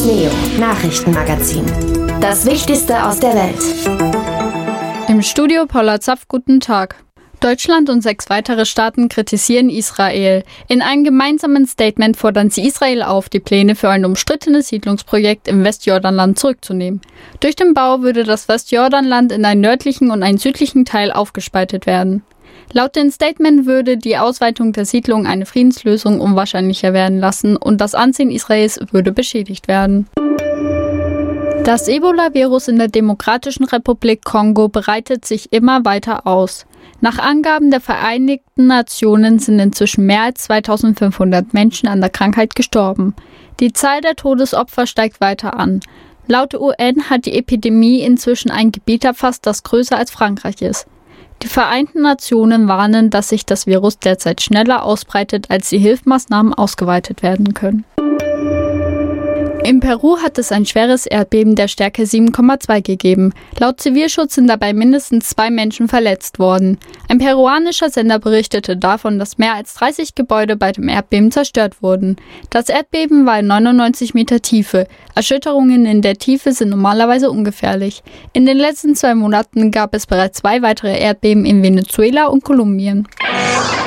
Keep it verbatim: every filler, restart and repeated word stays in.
Neo Nachrichtenmagazin. Das Wichtigste aus der Welt. Im Studio Paula Zapf, guten Tag. Deutschland und sechs weitere Staaten kritisieren Israel. In einem gemeinsamen Statement fordern sie Israel auf, die Pläne für ein umstrittenes Siedlungsprojekt im Westjordanland zurückzunehmen. Durch den Bau würde das Westjordanland in einen nördlichen und einen südlichen Teil aufgespaltet werden. Laut dem Statement würde die Ausweitung der Siedlung eine Friedenslösung unwahrscheinlicher werden lassen und das Ansehen Israels würde beschädigt werden. Das Ebola-Virus in der Demokratischen Republik Kongo breitet sich immer weiter aus. Nach Angaben der Vereinigten Nationen sind inzwischen mehr als zweitausendfünfhundert Menschen an der Krankheit gestorben. Die Zahl der Todesopfer steigt weiter an. Laut der U N hat die Epidemie inzwischen ein Gebiet erfasst, das größer als Frankreich ist. Die Vereinten Nationen warnen, dass sich das Virus derzeit schneller ausbreitet, als die Hilfsmaßnahmen ausgeweitet werden können. In Peru hat es ein schweres Erdbeben der Stärke sieben Komma zwei gegeben. Laut Zivilschutz sind dabei mindestens zwei Menschen verletzt worden. Ein peruanischer Sender berichtete davon, dass mehr als dreißig Gebäude bei dem Erdbeben zerstört wurden. Das Erdbeben war in neunundneunzig Meter Tiefe. Erschütterungen in der Tiefe sind normalerweise ungefährlich. In den letzten zwei Monaten gab es bereits zwei weitere Erdbeben in Venezuela und Kolumbien.